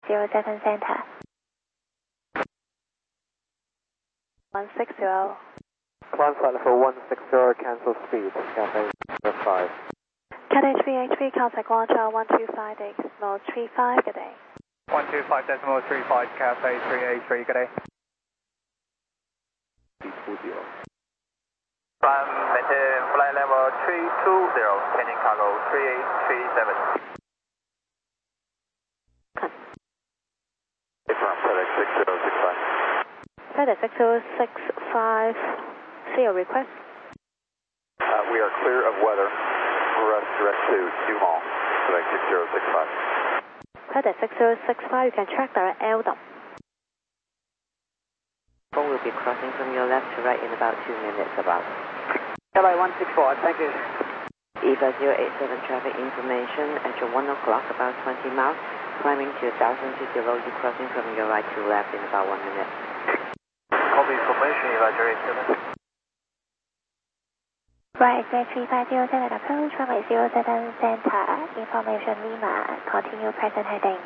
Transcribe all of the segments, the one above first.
07 center. 160. Climb flight level 160, cancel speed, Cathay 5. Cathay 383, contact launch 125.35, good day. 125.35, Cathay 383, good day. Maintain flight level 320, changing cargo 3837. FedEx 6065. FedEx 6065, CEO request. We are clear of weather. Rest direct to Dumont, FedEx 6065. FedEx 6065, you can track direct LDOM. Phone will be crossing from your left to right in about 2 minutes about. LA 164, thank you. EVA 087 traffic information at your 1 o'clock, about 20 miles. Climbing to 1000 feet below you, crossing from your right to left in about 1 minute. Copy information, EVA 087. Right, 3507 approach, runway 07 center, information Lima, continue present heading.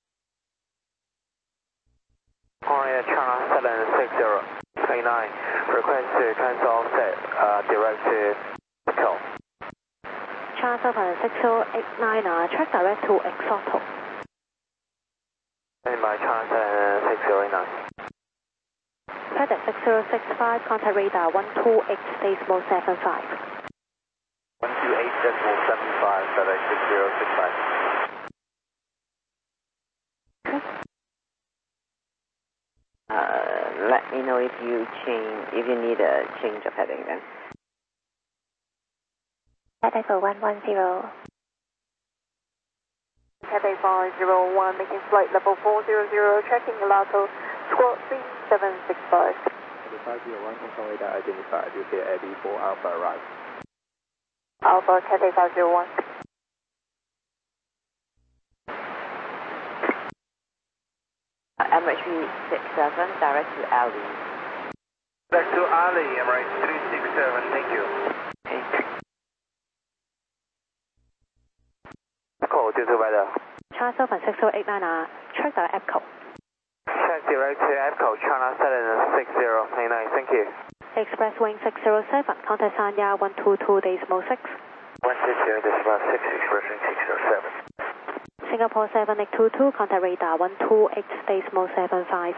China 760, 29, request to cancel offset, direct to Echo. China 76089, track direct to Exoto. And by China 76089. FedEx 6065, contact radar 128.75. 128.75, FedEx 6065. Let me know if you need a change of heading then. FedEx 110. Cathay 501, making flight level 400, tracking Lato, squawk 3765. Cathay 501, confirm radar identified, UK Eddie 4 Alpha arrive. Alpha, Cathay 501. Emirates 367, direct to Ali. Back to Ali, Emirates 367, thank you. Okay. Call due to weather. China 76089, track direct EPCO. Check direct to Echo, China 76089, thank you. Express wing 607, contact Sanya 122.6. 120.6, expression 607. Singapore 7822, contact radar 128.75.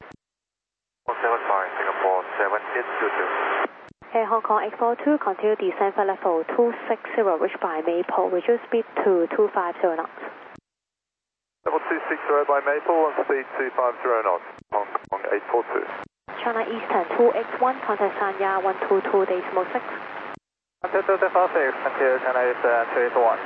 175, Singapore 7822. Air Hong Kong 842, continue descent for level 260, reach by Maple, reduce speed to 250 knots. Level 260 by Maple, and speed 250 knots, Hong Kong 842. China Eastern 281, contact Sanya 122.6. Until China is 381.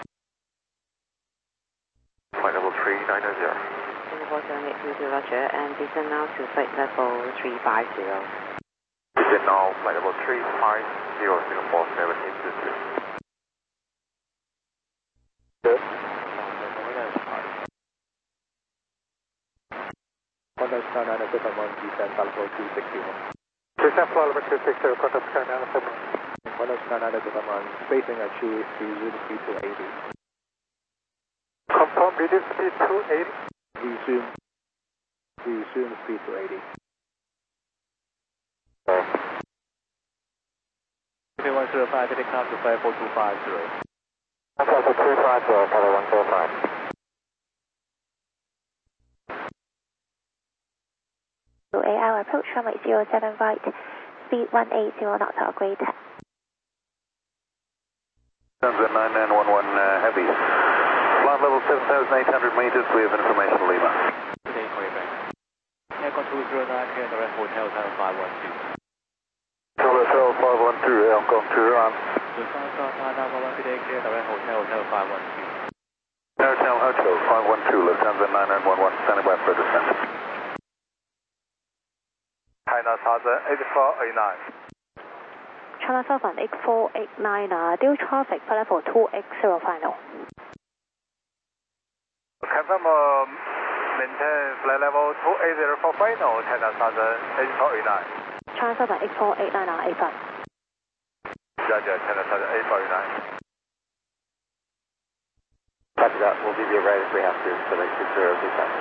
Flight level 3900. Singapore 7822, roger, and descend now to flight level 350. Descend now, flight level 350, Singapore 7822. Good. 109 at Gothamon, descend level 261. Descend flight level 260, contact China 109 at Gothamon, spacing achieved, resume speed to 80. Confirm reduce speed to 80. Resume speed to 80. Okay, 105, heading now to 54250. 54250, Cathay 105. AR approach runway 07 right, speed 180 knots or greater. Sunset 9911 heavy. Flight level 7,800 meters, we have information Lima. Today, Quebec. Aircon 209, here direct Hotel 512. Hotel 512, Hong Kong 2 on. The Sunset 991 today, here direct Hotel 512. Hotel 512, Lufthansa 9911, standing by for descent. China Southern 8489. China Southern 8489, deal traffic for level 280 final. Confirm maintain flight level 280 for final, China Southern 8489. China Southern 8489, A5. Roger, China Southern 8489. Copy that, we'll give you a ride if we have to, so like 60 descent.